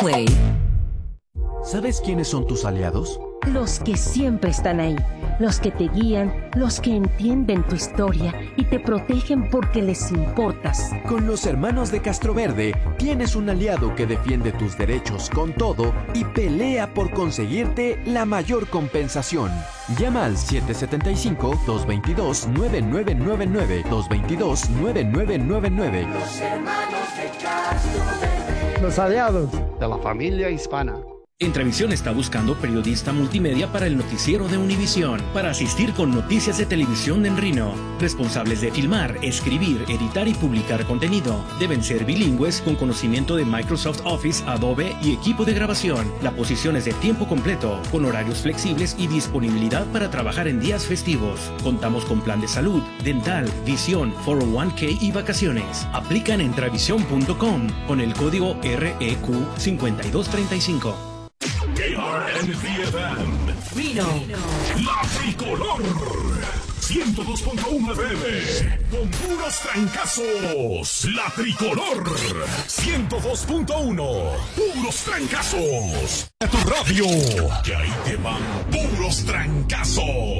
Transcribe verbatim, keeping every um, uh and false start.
Play. ¿Sabes quiénes son tus aliados? Los que siempre están ahí, los que te guían, los que entienden tu historia y te protegen porque les importas. Con los hermanos de Castroverde tienes un aliado que defiende tus derechos con todo y pelea por conseguirte la mayor compensación. Llama al siete siete cinco, dos dos dos, nueve nueve nueve nueve, dos dos dos, nueve nueve nueve nueve. Los hermanos de Castroverde. Los aliados de la familia hispana. Entrevisión está buscando periodista multimedia para el noticiero de Univisión, para asistir con noticias de televisión en Reno. Responsables de filmar, escribir, editar y publicar contenido. Deben ser bilingües con conocimiento de Microsoft Office, Adobe y equipo de grabación. La posición es de tiempo completo, con horarios flexibles y disponibilidad para trabajar en días festivos. Contamos con plan de salud, dental, visión, cuatro oh one k y vacaciones. Aplican en Travision punto com con el código R E Q cinco dos tres cinco. K R N V F M Reno. La Tricolor ciento dos punto uno F M con puros trancazos. La Tricolor ciento dos punto uno, puros trancazos. A tu radio, que ahí te van puros trancazos.